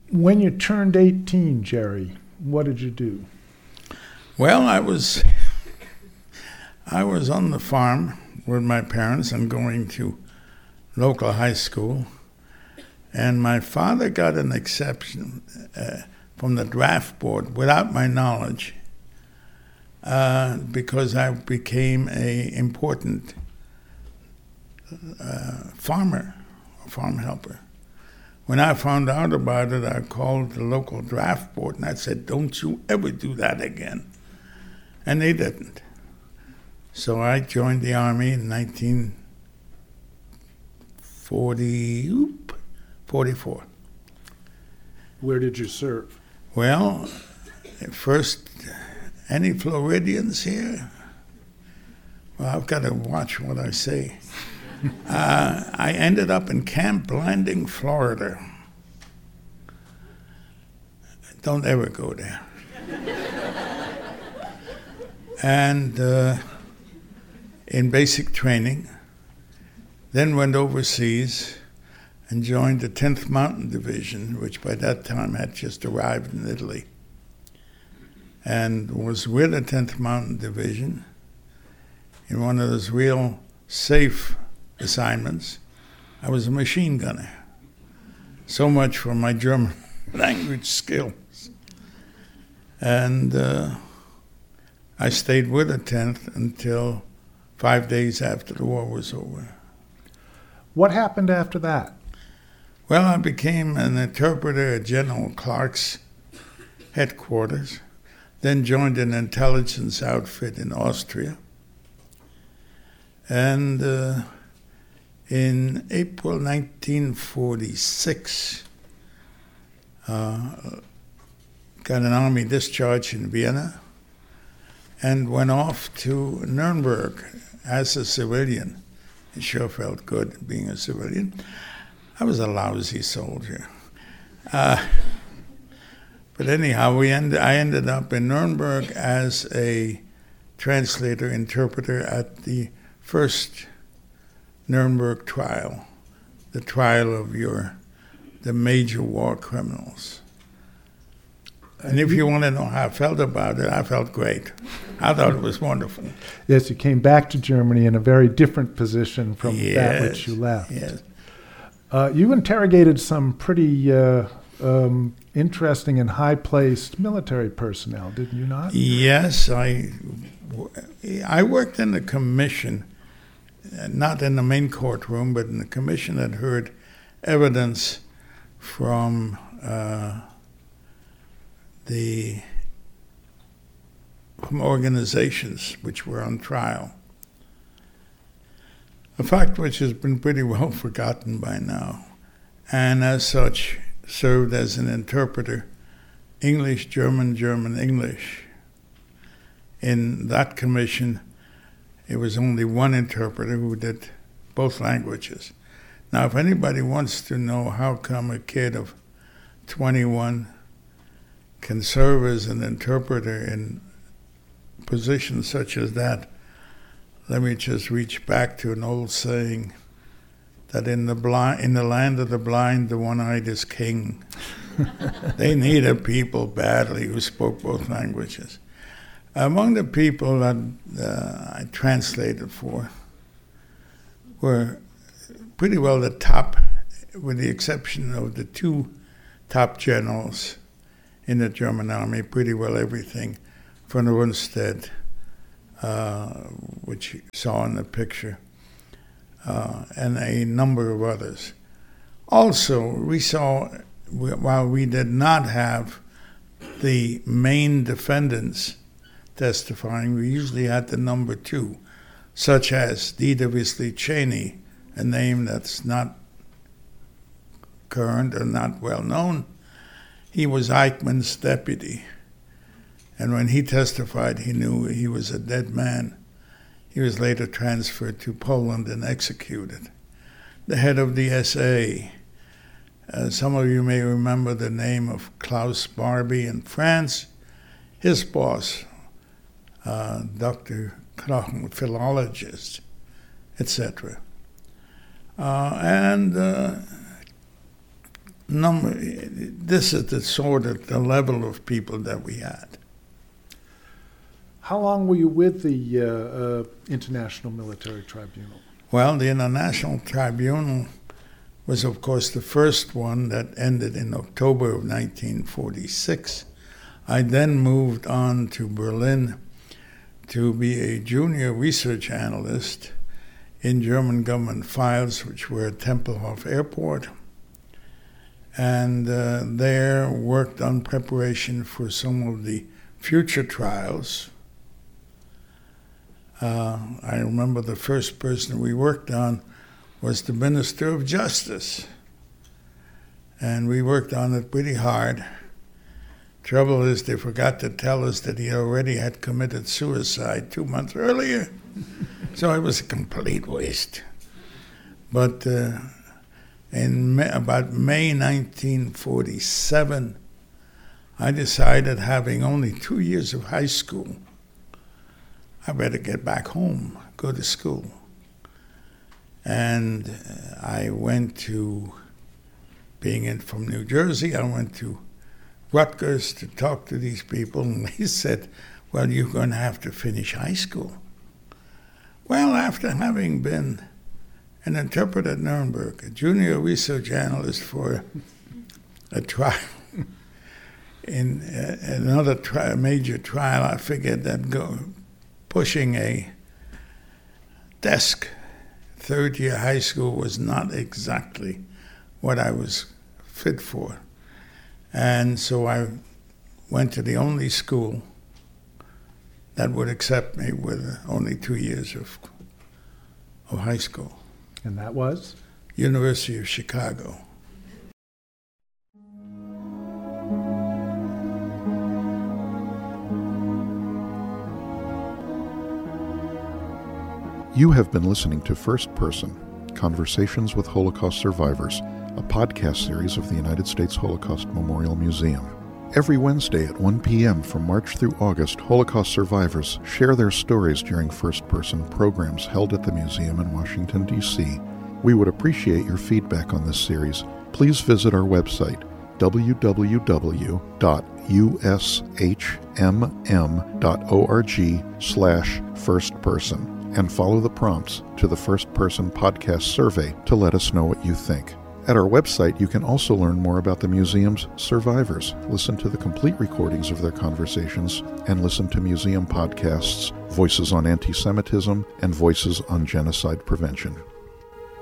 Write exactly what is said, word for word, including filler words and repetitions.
When you turned eighteen, Jerry, what did you do? Well, I was I was on the farm with my parents and going to local high school, and my father got an exception uh, from the draft board without my knowledge uh, because I became a important uh, farmer, a farm helper. When I found out about it, I called the local draft board and I said, "Don't you ever do that again." And they didn't. So I joined the Army in nineteen forty-four. Where did you serve? Well, first, any Floridians here? Well, I've got to watch what I say. uh, I ended up in Camp Blanding, Florida. Don't ever go there. And uh, in basic training, then went overseas and joined the tenth Mountain Division, which by that time had just arrived in Italy, and was with the tenth Mountain Division in one of those real safe assignments. I was a machine gunner. So much for my German language skills. And uh, I stayed with the tenth until five days after the war was over. What happened after that? Well, I became an interpreter at General Clark's headquarters, then joined an intelligence outfit in Austria. And uh, in April nineteen forty-six, uh, got an army discharge in Vienna and went off to Nuremberg as a civilian. It sure felt good being a civilian. I was a lousy soldier. Uh, but anyhow, we end, I ended up in Nuremberg as a translator, interpreter at the first Nuremberg trial, the trial of your the major war criminals. And if you want to know how I felt about it, I felt great. I thought it was wonderful. Yes, you came back to Germany in a very different position from yes, that which you left. Yes. Uh, you interrogated some pretty uh, um, interesting and high-placed military personnel, didn't you not? Yes, I, I worked in the commission, not in the main courtroom, but in the commission that heard evidence from uh, the from organizations which were on trial. A fact which has been pretty well forgotten by now, and as such served as an interpreter, English, German, German, English. In that commission, it was only one interpreter who did both languages. Now, if anybody wants to know how come a kid of twenty-one can serve as an interpreter in positions such as that, let me just reach back to an old saying that in the blind, in the land of the blind, the one-eyed is king. They needed people badly who spoke both languages. Among the people that uh, I translated for were pretty well the top, with the exception of the two top generals in the German army, pretty well everything. Von Rundstedt, uh, which you saw in the picture, uh, and a number of others. Also, we saw, while we did not have the main defendants testifying, we usually had the number two, such as Dieter Wisly Cheney, a name that's not current or not well known. He was Eichmann's deputy. And when he testified, he knew he was a dead man. He was later transferred to Poland and executed. The head of the S A, uh, some of you may remember the name of Klaus Barbie in France. His boss, uh, Doctor Knochen, philologist, et cetera. Uh, and uh, number, this is the sort of the level of people that we had. How long were you with the uh, uh, International Military Tribunal? Well, the International Tribunal was, of course, the first one that ended in October of nineteen forty-six. I then moved on to Berlin to be a junior research analyst in German government files, which were at Tempelhof Airport, and uh, there worked on preparation for some of the future trials. Uh, I remember the first person we worked on was the Minister of Justice, and we worked on it pretty hard. Trouble is, they forgot to tell us that he already had committed suicide two months earlier, so it was a complete waste. But uh, in May, about May nineteen forty-seven, I decided, having only two years of high school, I better get back home, go to school. And I went to, being in from New Jersey, I went to Rutgers to talk to these people, and they said, well, you're going to have to finish high school. Well, after having been an interpreter at Nuremberg, a junior research analyst for a trial, in uh, another tri- major trial, I figured that go, pushing a desk third year high school was not exactly what I was fit for. And so I went to the only school that would accept me with only two years of, of high school. And that was? University of Chicago. You have been listening to First Person, Conversations with Holocaust Survivors, a podcast series of the United States Holocaust Memorial Museum. Every Wednesday at one p.m. from March through August, Holocaust survivors share their stories during first-person programs held at the museum in Washington, D C We would appreciate your feedback on this series. Please visit our website, w w w dot u s h m m dot org slash first person. And follow the prompts to the First Person Podcast survey to let us know what you think. At our website, you can also learn more about the museum's survivors, listen to the complete recordings of their conversations, and listen to museum podcasts, Voices on Anti-Semitism and Voices on Genocide Prevention.